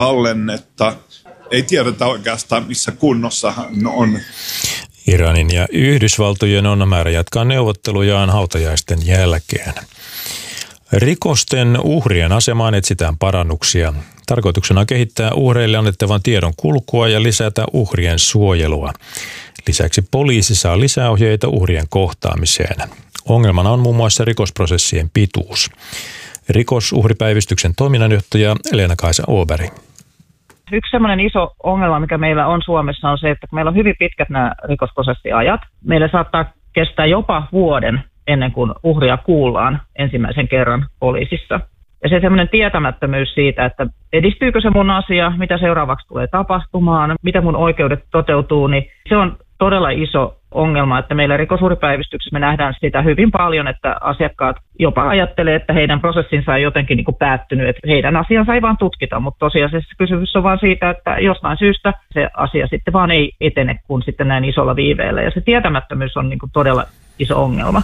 tallennetta. Ei tiedetä oikeastaan, missä kunnossa hän on. Iranin ja Yhdysvaltojen on määrä jatkaa neuvottelujaan hautajaisten jälkeen. Rikosten uhrien asemaan etsitään parannuksia. Tarkoituksena on kehittää uhreille annettavan tiedon kulkua ja lisätä uhrien suojelua. Lisäksi poliisi saa lisäohjeita uhrien kohtaamiseen. Ongelmana on muun muassa rikosprosessien pituus. Rikosuhripäivystyksen toiminnanjohtaja Leena-Kaisa Åberg. Yksi sellainen iso ongelma, mikä meillä on Suomessa, on se, että meillä on hyvin pitkät nämä rikosprosessiajat. Meillä saattaa kestää jopa vuoden ennen kuin uhria kuullaan ensimmäisen kerran poliisissa. Ja se semmoinen tietämättömyys siitä, että edistyykö se mun asia, mitä seuraavaksi tulee tapahtumaan, mitä mun oikeudet toteutuu, niin se on todella iso ongelma, että meillä rikosuhripäivystyksessä me nähdään sitä hyvin paljon, että asiakkaat jopa ajattelee, että heidän prosessinsa on jotenkin niin kuin päättynyt, että heidän asiansa ei vaan tutkita, mutta tosiasiassa kysymys on vaan siitä, että jostain syystä se asia sitten vaan ei etene kuin sitten näin isolla viiveellä, ja se tietämättömyys on niin kuin todella iso ongelma.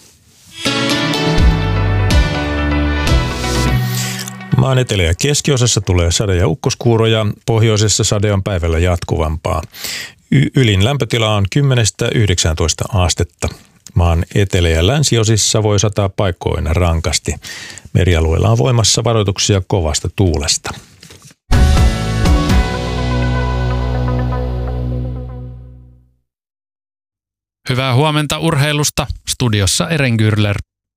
Maan etelä- ja keskiosassa tulee sade- ja ukkoskuuroja, pohjoisessa sade on päivällä jatkuvampaa. Ylin lämpötila on 10–19 astetta. Maan etelä- ja länsiosissa voi sataa paikkoina rankasti. Merialueilla on voimassa varoituksia kovasta tuulesta. Hyvää huomenta urheilusta. Studiossa Eren Gürler.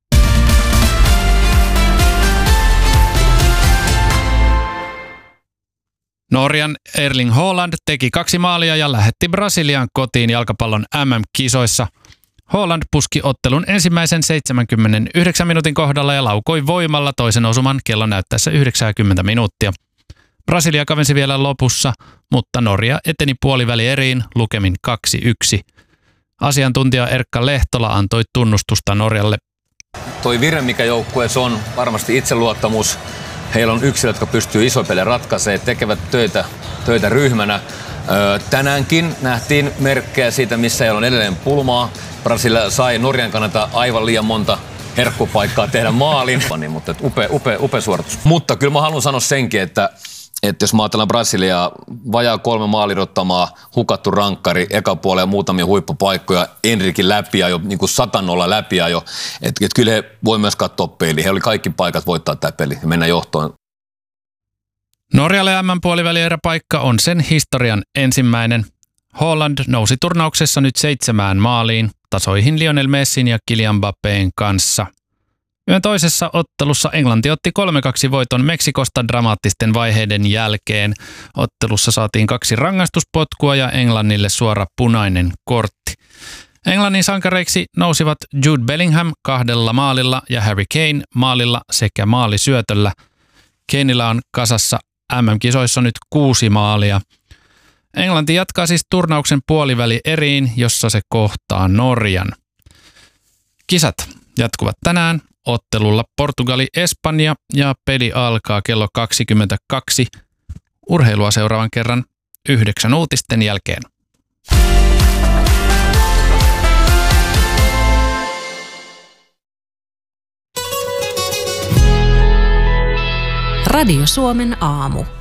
Norjan Erling Haaland teki 2 maalia ja lähetti Brasilian kotiin jalkapallon MM-kisoissa. Haaland puski ottelun ensimmäisen 79 minuutin kohdalla ja laukoi voimalla toisen osuman kellon näyttäessä 90 minuuttia. Brasilia kavensi vielä lopussa, mutta Norja eteni puolivälieriin lukemin 2-1. Asiantuntija Erkka Lehtola antoi tunnustusta Norjalle. Toi vire, mikä joukkueessa on, varmasti itseluottamus. Heillä on yksilöt, jotka pystyy isoja pelejä ratkaisemaan, tekevät töitä ryhmänä. Tänäänkin nähtiin merkkejä siitä, missä heillä on edelleen pulmaa. Brasilia sai Norjan kannalta aivan liian monta herkkupaikkaa tehdä maalin, mutta upea suoritus. Mutta kyllä mä haluan sanoa senkin, että jos mä ajatellaan Brasiliaa, vajaa 3 maalirottamaa, hukattu rankkari, eka puolella muutamia huippupaikkoja, Enrikin läpiajo, niin kuin 100-0 läpiajo. Että kyllä he voi myös katsoa peliä. He oli kaikki paikat voittaa tämä peli ja mennä johtoon. Norjalle MM-puolivälieräpaikka on sen historian ensimmäinen. Haaland nousi turnauksessa nyt 7 maaliin, tasoihin Lionel Messin ja Kylian Mbappén kanssa. Yön toisessa ottelussa Englanti otti 3-2 voiton Meksikosta dramaattisten vaiheiden jälkeen. Ottelussa saatiin 2 rangaistuspotkua ja Englannille suora punainen kortti. Englannin sankareiksi nousivat Jude Bellingham 2 maalilla ja Harry Kane maalilla sekä maalisyötöllä. Kaneilla on kasassa MM-kisoissa nyt 6 maalia. Englanti jatkaa siis turnauksen puolivälieriin, jossa se kohtaa Norjan. Kisat jatkuvat tänään ottelulla Portugali-Espanja ja peli alkaa kello 22. Urheilua seuraavan kerran 9 uutisten jälkeen. Radio Suomen aamu.